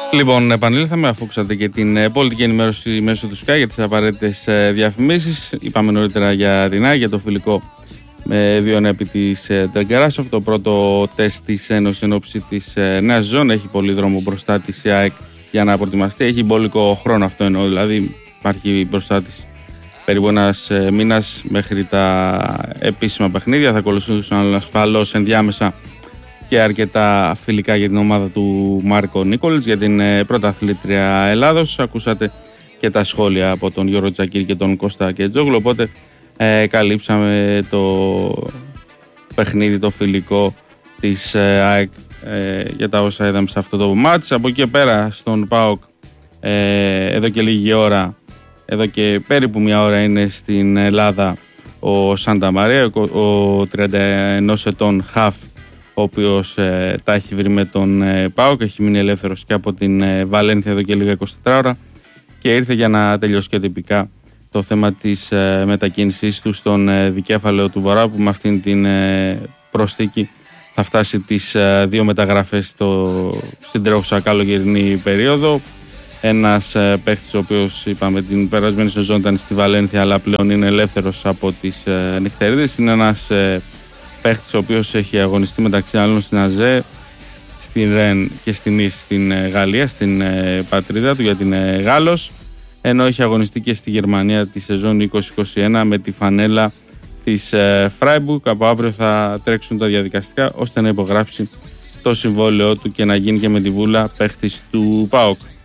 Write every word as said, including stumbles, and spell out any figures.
Λοιπόν, επανήλθαμε αφού ακούσατε και την πολιτική ενημέρωση μέσω του Sky για τις απαραίτητες διαφημίσεις. Είπαμε νωρίτερα για την ΑΕΚ, για το φιλικό με δύο επί της Τεργκεράσοφ. Το πρώτο τεστ της Ένωσης εν ώψη της νέας σεζόν. Έχει πολύ δρόμο μπροστά της η ΑΕΚ για να προετοιμαστεί. Έχει μπόλικο χρόνο, αυτό εννοώ. Δηλαδή, υπάρχει μπροστά της περίπου ένας μήνας μέχρι τα επίσημα παιχνίδια. Θα ακολουθήσουν ασφαλώς ενδιάμεσα και αρκετά φιλικά για την ομάδα του Μάρκο Νίκολιτς, για την πρώτα αθλήτρια Ελλάδος. Ακούσατε και τα σχόλια από τον Γιώργο Τζακίρη και τον Κώστα Κετζόγλου, οπότε ε, καλύψαμε το παιχνίδι, το φιλικό της ε, ΑΕΚ ε, για τα όσα είδαμε σε αυτό το μάτς. Από εκεί πέρα στον ΠΑΟΚ ε, εδώ και λίγη ώρα, εδώ και περίπου μια ώρα είναι στην Ελλάδα ο Σάντα Μαρία, ο τριάντα ένα ετών χαφ, ο οποίος ε, τα έχει βρει με τον ε, ΠΑΟΚ, έχει μείνει ελεύθερος και από την ε, Βαλένθια εδώ και λίγα είκοσι τέσσερις ώρα και ήρθε για να τελειώσει και τυπικά το θέμα της ε, μετακίνησής του στον ε, δικέφαλαιο του Βορρά, που με αυτήν την ε, προσθήκη θα φτάσει τις ε, δύο μεταγραφές στο, στην τρέχουσα καλοκαιρινή περίοδο. Ένας ε, παίχτης ο οποίος, είπαμε, την περασμένη σεζόν ήταν στη Βαλένθια αλλά πλέον είναι ελεύθερος από τις ε, νυχτερίδες. Είναι ένας ε, παίχτης ο οποίος έχει αγωνιστεί μεταξύ άλλων στην ΑΖΕ, στην Ρεν και στην Νις στην Γαλλία, στην ε, πατρίδα του, γιατί είναι Γάλλος, ενώ έχει αγωνιστεί και στη Γερμανία τη σεζόν είκοσι είκοσι ένα με τη φανέλα της ε, Φράιμπουργκ. Από αύριο θα τρέξουν τα διαδικαστικά ώστε να υπογράψει το συμβόλαιό του και να γίνει και με τη βούλα παίχτης του ΠΑΟΚ.